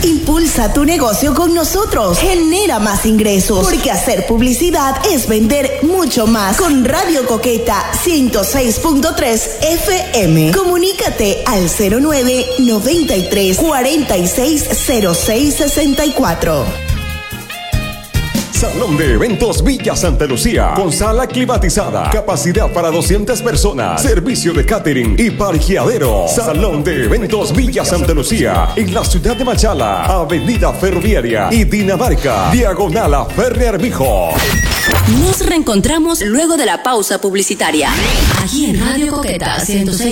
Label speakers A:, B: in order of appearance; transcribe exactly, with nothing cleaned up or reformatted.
A: Impulsa tu negocio con nosotros. Genera más ingresos. Porque hacer publicidad es vender mucho más. Con Radio Coqueta ciento seis punto tres F M. Comunícate al cero nueve noventa y tres cuarenta y seis cero seis sesenta y cuatro.
B: Salón de Eventos Villa Santa Lucía, con sala climatizada, capacidad para doscientas personas, servicio de catering y parqueadero. Salón de Eventos Villa Santa Lucía, en la ciudad de Machala, Avenida Ferroviaria y Dinamarca, diagonal a Ferre Armijo.
C: Nos reencontramos luego de la pausa publicitaria, aquí en Radio Coqueta ciento seis